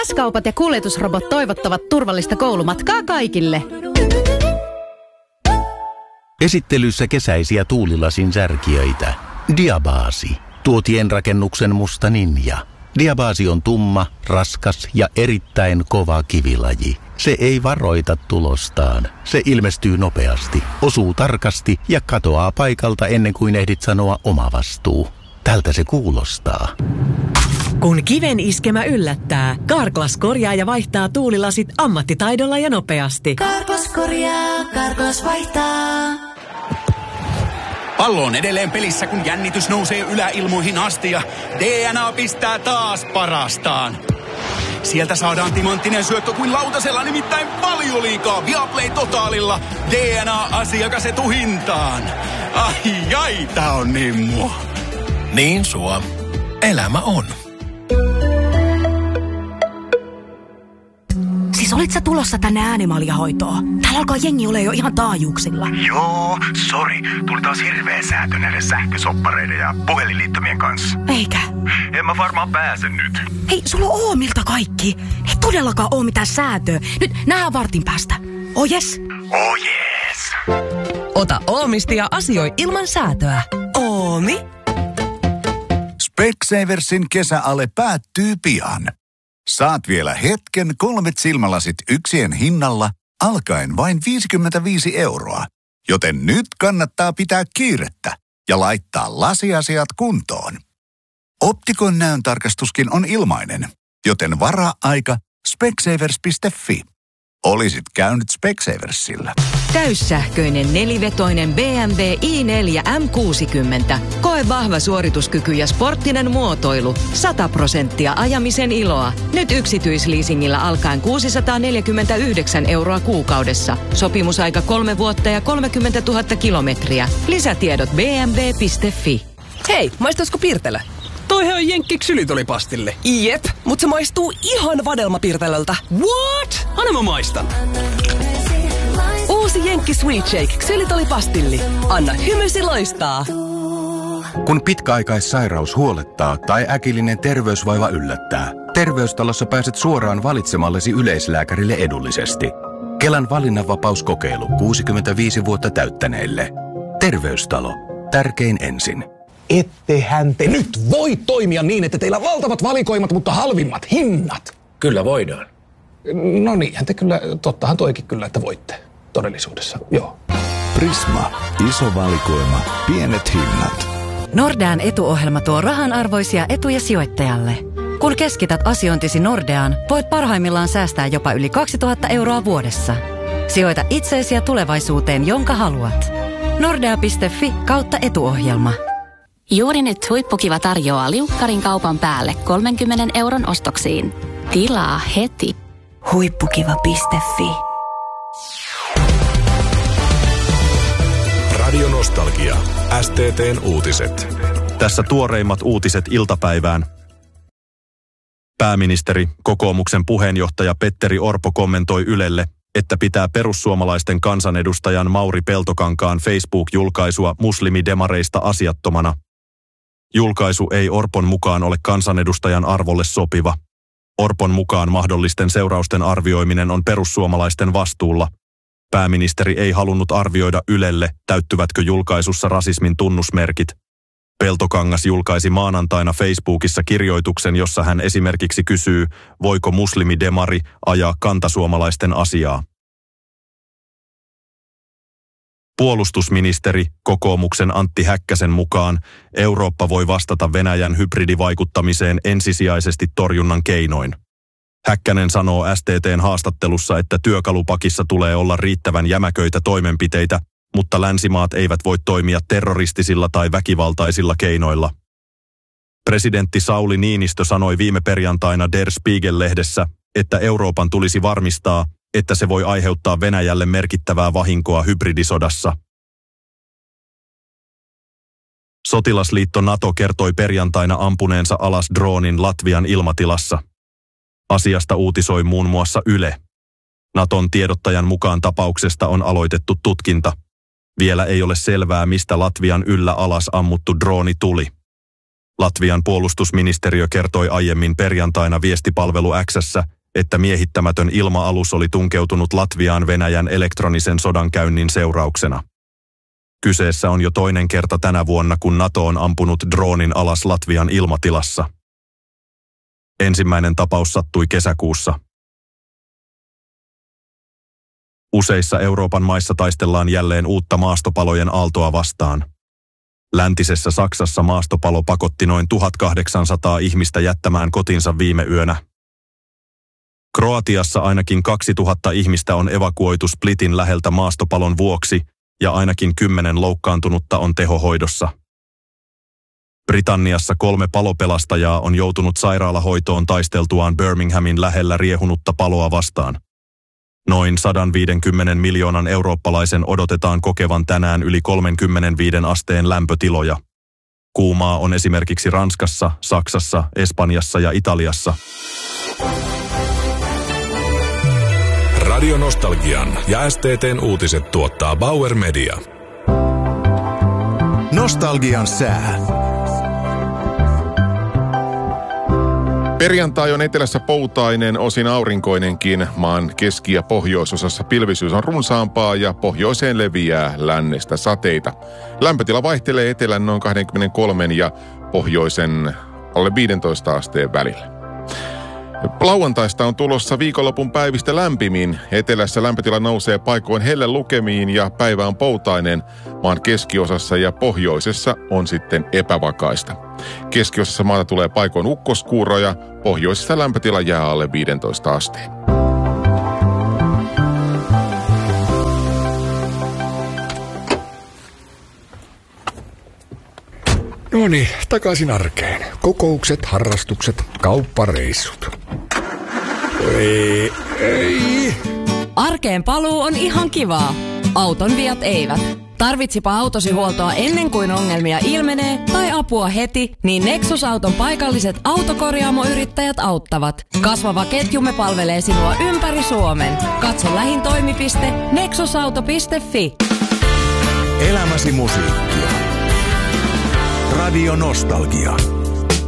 X-kaupat ja kuljetusrobot toivottavat turvallista koulumatkaa kaikille. Esittelyssä kesäisiä tuulilasin särkijöitä. Diabasi. Tuo tienrakennuksen musta ninja. Diabasi on tumma, raskas ja erittäin kova kivilaji. Se ei varoita tulostaan. Se ilmestyy nopeasti, osuu tarkasti ja katoaa paikalta ennen kuin ehdit sanoa oma vastuu. Tältä se kuulostaa. Kun kiven iskemä yllättää, Carglass korjaa ja vaihtaa tuulilasit ammattitaidolla ja nopeasti. Carglass korjaa, Carglass vaihtaa. Pallo on edelleen pelissä, kun jännitys nousee yläilmoihin asti ja DNA pistää taas parastaan. Sieltä saadaan timanttinen syöttö kuin lautasella, nimittäin Valioliigaa Viaplay Totaalilla. DNA-asiakas etuhintaan. Ai, tää on niin mua. Niin sua. Elämä on. Siis olit sä tulossa tänne äänimaljahoitoon? Täällä alkaa jengi ole jo ihan taajuuksilla. Joo, sori. Tuli taas hirveä säätö näiden sähkösoppareiden ja puhelinliittymien kanssa. Eikä? En mä varmaan pääse nyt. Hei, sulla on Oomilta kaikki. Ei todellakaan oo mitään säätöä. Nyt nähdään vartin päästä. Oh yes? Oh yes. Ota Oomista ja asioi ilman säätöä. Oomi? Specsaversin kesäale päättyy pian. Saat vielä hetken 3 silmälasit yksien hinnalla alkaen vain 55 €. Joten nyt kannattaa pitää kiirettä ja laittaa lasiasiat kuntoon. Optikon näöntarkastuskin on ilmainen, joten varaa aika specsavers.fi. Olisit käynyt Specsaversilla. Täyssähköinen nelivetoinen BMW i4 M60. Koe vahva suorituskyky ja sporttinen muotoilu. 100% ajamisen iloa. Nyt yksityisleasingillä alkaen 649 € kuukaudessa. Sopimusaika 3 vuotta ja 30 000 kilometriä. Lisätiedot bmw.fi. Hei, maistaisiko Pirtelö? Toihan on jenkki ksylitolipastille. Jep, mut se maistuu ihan vadelmapirtelöltä. What? Anna mä maistan. Uusi jenkki Sweet Shake ksylitolipastilli. Anna hymysi loistaa. Kun pitkäaikaissairaus huolettaa tai äkillinen terveysvaiva yllättää, Terveystalossa pääset suoraan valitsemallesi yleislääkärille edullisesti. Kelan valinnanvapauskokeilu 65 vuotta täyttäneille. Terveystalo. Tärkein ensin. Ettehän te nyt voi toimia niin, että teillä on valtavat valikoimat, mutta halvimmat hinnat. Kyllä voidaan. No niinhän te kyllä, tottahan toikin kyllä, että voitte todellisuudessa, joo. Prisma. Iso valikoima. Pienet hinnat. Nordean etuohjelma tuo rahanarvoisia etuja sijoittajalle. Kun keskität asiointisi Nordeaan, voit parhaimmillaan säästää jopa yli 2000 € vuodessa. Sijoita itseesi ja tulevaisuuteen, jonka haluat. Nordea.fi/etuohjelma. Juuri nyt Huippukiva tarjoaa liukkarin kaupan päälle 30 € ostoksiin. Tilaa heti. Huippukiva.fi. Radio Nostalgia. STT:n uutiset. Tässä tuoreimmat uutiset iltapäivään. Pääministeri, kokoomuksen puheenjohtaja Petteri Orpo kommentoi Ylelle, että pitää perussuomalaisten kansanedustajan Mauri Peltokankaan Facebook-julkaisua muslimidemareista asiattomana. Julkaisu ei Orpon mukaan ole kansanedustajan arvolle sopiva. Orpon mukaan mahdollisten seurausten arvioiminen on perussuomalaisten vastuulla. Pääministeri ei halunnut arvioida Ylelle, täyttyvätkö julkaisussa rasismin tunnusmerkit. Peltokangas julkaisi maanantaina Facebookissa kirjoituksen, jossa hän esimerkiksi kysyy, voiko muslimidemari ajaa kantasuomalaisten asiaa. Puolustusministeri, kokoomuksen Antti Häkkäsen mukaan, Eurooppa voi vastata Venäjän hybridivaikuttamiseen ensisijaisesti torjunnan keinoin. Häkkänen sanoo STT:n haastattelussa, että työkalupakissa tulee olla riittävän jämäköitä toimenpiteitä, mutta länsimaat eivät voi toimia terroristisilla tai väkivaltaisilla keinoilla. Presidentti Sauli Niinistö sanoi viime perjantaina Der Spiegel-lehdessä, että Euroopan tulisi varmistaa, että se voi aiheuttaa Venäjälle merkittävää vahinkoa hybridisodassa. Sotilasliitto NATO kertoi perjantaina ampuneensa alas droonin Latvian ilmatilassa. Asiasta uutisoi muun muassa Yle. Naton tiedottajan mukaan tapauksesta on aloitettu tutkinta. Vielä ei ole selvää, mistä Latvian yllä alas ammuttu drooni tuli. Latvian puolustusministeriö kertoi aiemmin perjantaina viestipalvelu X:ssä, että miehittämätön ilma-alus oli tunkeutunut Latviaan Venäjän elektronisen sodankäynnin seurauksena. Kyseessä on jo toinen kerta tänä vuonna, kun NATO on ampunut droonin alas Latvian ilmatilassa. Ensimmäinen tapaus sattui kesäkuussa. Useissa Euroopan maissa taistellaan jälleen uutta maastopalojen aaltoa vastaan. Läntisessä Saksassa maastopalo pakotti noin 1800 ihmistä jättämään kotinsa viime yönä. Kroatiassa ainakin 2000 ihmistä on evakuoitu Splitin läheltä maastopalon vuoksi ja ainakin 10 loukkaantunutta on tehohoidossa. Britanniassa 3 palopelastajaa on joutunut sairaalahoitoon taisteltuaan Birminghamin lähellä riehunutta paloa vastaan. Noin 150 miljoonan eurooppalaisen odotetaan kokevan tänään yli 35 asteen lämpötiloja. Kuumaa on esimerkiksi Ranskassa, Saksassa, Espanjassa ja Italiassa. Radio Nostalgian ja STT:n uutiset tuottaa Bauer Media. Nostalgian sää. Perjantai on etelässä poutainen, osin aurinkoinenkin. Maan keski- ja pohjoisosassa pilvisyys on runsaampaa ja pohjoiseen leviää lännestä sateita. Lämpötila vaihtelee etelän noin 23 ja pohjoisen alle 15 asteen välillä. Lauantaista on tulossa viikonlopun päivistä lämpimin. Etelässä lämpötila nousee paikoin hellen lukemiin ja päivä on poutainen. Maan keskiosassa ja pohjoisessa on sitten epävakaista. Keskiosassa maata tulee paikoin ukkoskuuroja, pohjoisessa lämpötila jää alle 15 asteen. Noniin, takaisin arkeen. Kokoukset, harrastukset, kauppareissut. Ei. Arkeen paluu on ihan kivaa. Auton viat eivät. Tarvitsipa autosi huoltoa ennen kuin ongelmia ilmenee tai apua heti, niin Nexus-auton paikalliset autokorjaamoyrittäjät auttavat. Kasvava ketjumme palvelee sinua ympäri Suomen. Katso lähin toimipiste nexusauto.fi. Elämäsi musiikkia. Radio Nostalgia.